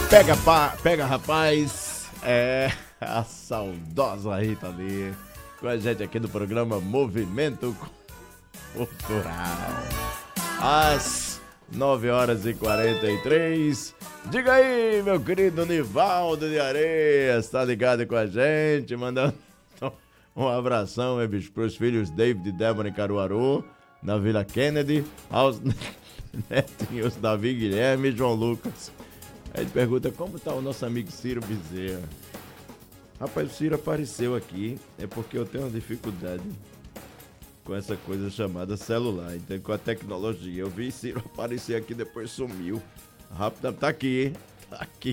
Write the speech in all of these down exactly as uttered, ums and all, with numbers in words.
Pega, pá, pega, rapaz, é a saudosa Rita Lee com a gente aqui no programa Movimento Cultural. Às nove horas e quarenta e três. Diga aí, meu querido Nivaldo de Areias, tá ligado com a gente, mandando um abração, é, bicho, pros filhos David e Débora em Caruaru, na Vila Kennedy, aos netinhos Davi Guilherme e João Lucas. Aí ele pergunta como tá o nosso amigo Ciro Bezerra. Rapaz, o Ciro apareceu aqui, é porque eu tenho uma dificuldade com essa coisa chamada celular, então com a tecnologia. Eu vi Ciro aparecer aqui, depois sumiu. Rápido, tá aqui, hein? Tá aqui.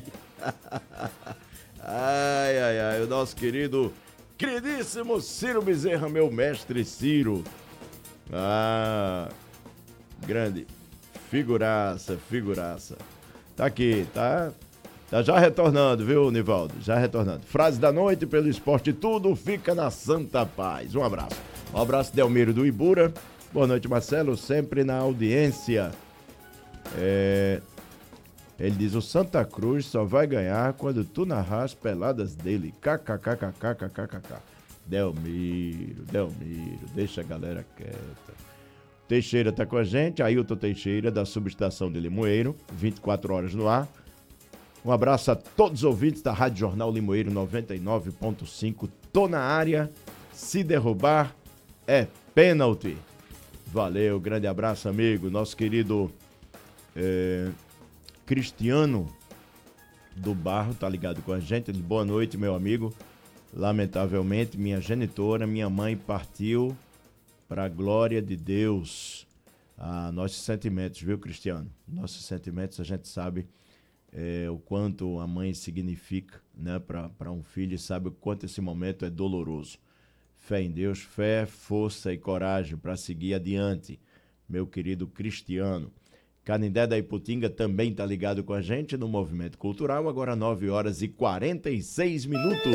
Ai, ai, ai, o nosso querido, queridíssimo Ciro Bezerra, meu mestre Ciro. Ah, grande, figuraça, figuraça. Tá aqui, tá, tá já retornando, viu, Nivaldo? Já retornando. Frase da noite pelo esporte, tudo fica na santa paz. Um abraço. Um abraço, Delmiro do Ibura. Boa noite, Marcelo, sempre na audiência. É, ele diz, o Santa Cruz só vai ganhar quando tu narrar as peladas dele. Kkkkkkkkk. Delmiro, Delmiro, deixa a galera quieta. Teixeira tá com a gente, Ailton Teixeira, da subestação de Limoeiro, vinte e quatro horas no ar. Um abraço a todos os ouvintes da Rádio Jornal Limoeiro noventa e nove ponto cinco. Tô na área, se derrubar é pênalti. Valeu, grande abraço, amigo. Nosso querido é, Cristiano do Barro tá ligado com a gente. Boa noite, meu amigo. Lamentavelmente, minha genitora, minha mãe partiu para a glória de Deus. Ah, nossos sentimentos, viu, Cristiano? Nossos sentimentos, a gente sabe é, o quanto a mãe significa, né, para um filho, e sabe o quanto esse momento é doloroso. Fé em Deus, fé, força e coragem para seguir adiante, meu querido Cristiano. Canindé da Iputinga também está ligado com a gente no Movimento Cultural, agora nove horas e quarenta e seis minutos.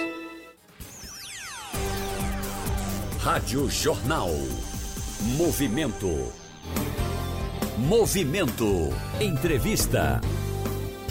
Rádio Jornal. Movimento. Movimento. Entrevista.